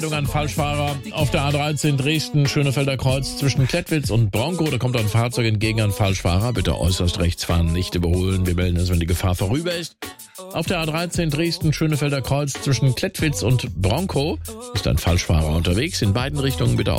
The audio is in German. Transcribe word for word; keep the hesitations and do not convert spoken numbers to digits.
An Falschfahrer auf der A dreizehn Dresden, Schönefelder Kreuz zwischen Klettwitz und Bronco. Da kommt ein Fahrzeug entgegen an Falschfahrer. Bitte äußerst rechts fahren, nicht überholen. Wir melden es, wenn die Gefahr vorüber ist. Auf der A dreizehn Dresden, Schönefelder Kreuz zwischen Klettwitz und Bronco ist ein Falschfahrer unterwegs. In beiden Richtungen bitte